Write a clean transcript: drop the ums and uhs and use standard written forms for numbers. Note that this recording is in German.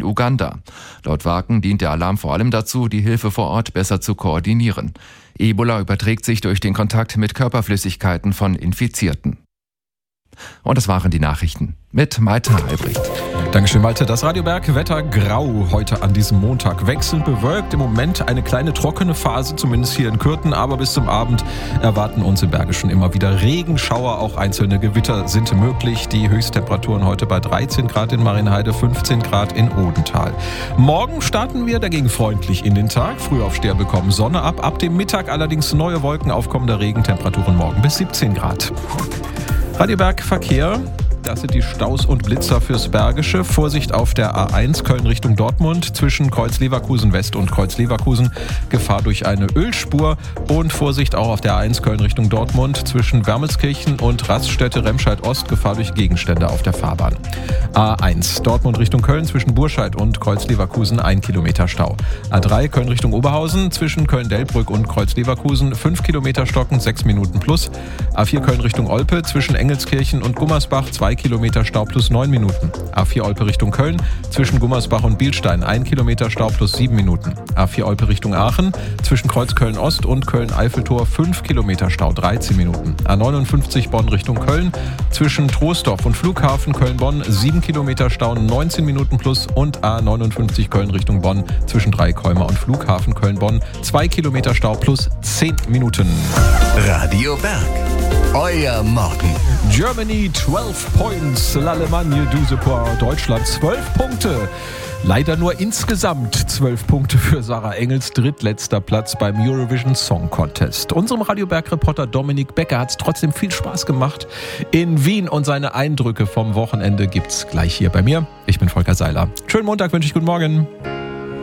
Uganda. Laut Waken dient der Alarm vor allem dazu, die Hilfe vor Ort besser zu koordinieren. Ebola überträgt sich durch den Kontakt mit Körperflüssigkeiten von Infizierten. Und das waren die Nachrichten mit Malte Albrecht. Dankeschön, Malte. Das Radio Berg Wetter grau heute an diesem Montag. Wechselnd bewölkt, im Moment eine kleine trockene Phase, zumindest hier in Kürten. Aber bis zum Abend erwarten uns im Bergischen immer wieder Regenschauer. Auch einzelne Gewitter sind möglich. Die Höchsttemperaturen heute bei 13 Grad in Marienheide, 15 Grad in Odenthal. Morgen starten wir dagegen freundlich in den Tag. Frühaufsteher bekommen Sonne ab. Ab dem Mittag allerdings neue Wolken, aufkommender Regen, Temperaturen morgen bis 17 Grad. Radio Berg Verkehr. Das sind die Staus und Blitzer fürs Bergische. Vorsicht auf der A1 Köln Richtung Dortmund zwischen Kreuz Leverkusen West und Kreuz Leverkusen. Gefahr durch eine Ölspur. Und Vorsicht auch auf der A1 Köln Richtung Dortmund zwischen Wermelskirchen und Raststätte Remscheid Ost. Gefahr durch Gegenstände auf der Fahrbahn. A1 Dortmund Richtung Köln zwischen Burscheid und Kreuz Leverkusen 1 Kilometer Stau. A3 Köln Richtung Oberhausen zwischen Köln-Delbrück und Kreuz Leverkusen 5 Kilometer stocken, 6 Minuten plus. A4 Köln Richtung Olpe zwischen Engelskirchen und Gummersbach 2 Kilometer Stau plus 9 Minuten. A4 Olpe Richtung Köln zwischen Gummersbach und Bielstein 1 Kilometer Stau plus 7 Minuten. A4 Olpe Richtung Aachen zwischen Kreuz Köln Ost und Köln-Eiffeltor 5 Kilometer Stau 13 Minuten. A59 Bonn Richtung Köln zwischen Troisdorf und Flughafen Köln-Bonn 7 Kilometer Stau 19 Minuten plus und A59 Köln Richtung Bonn zwischen Dreikäumer und Flughafen Köln-Bonn 2 Kilometer Stau plus 10 Minuten. Radio Berg. Euer Morgen. Germany 12 points, l'Allemagne 12 points, Deutschland 12 Punkte. Leider nur insgesamt 12 Punkte für Sarah Engels, drittletzter Platz beim Eurovision Song Contest. Unserem Radio Berg-Reporter Dominik Becker hat es trotzdem viel Spaß gemacht in Wien und seine Eindrücke vom Wochenende gibt's gleich hier bei mir. Ich bin Volker Seiler. Schönen Montag wünsche ich, guten Morgen.